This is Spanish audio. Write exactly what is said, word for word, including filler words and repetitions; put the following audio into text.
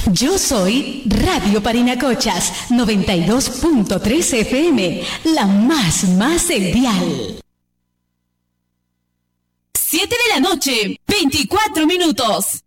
Yo soy Radio Parinacochas, noventa y dos punto tres F M, la más más el dial. siete de la noche, veinticuatro minutos.